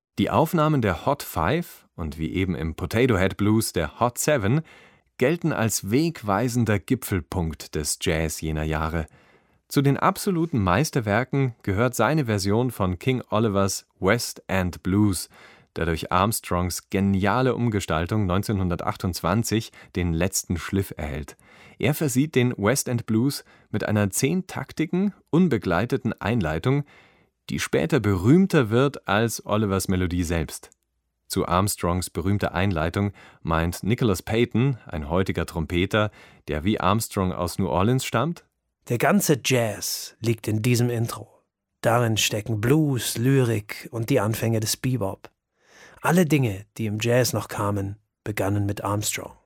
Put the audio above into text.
Die Aufnahmen der Hot Five und wie eben im Potato Head Blues der Hot Seven gelten als wegweisender Gipfelpunkt des Jazz jener Jahre. Zu den absoluten Meisterwerken gehört seine Version von King Olivers West End Blues, der durch Armstrongs geniale Umgestaltung 1928 den letzten Schliff erhält. Er versieht den West End Blues mit einer 10-taktigen, unbegleiteten Einleitung, die später berühmter wird als Olivers Melodie selbst. Zu Armstrongs berühmter Einleitung meint Nicholas Payton, ein heutiger Trompeter, der wie Armstrong aus New Orleans stammt: Der ganze Jazz liegt in diesem Intro. Darin stecken Blues, Lyrik und die Anfänge des Bebop. Alle Dinge, die im Jazz noch kamen, begannen mit Armstrong.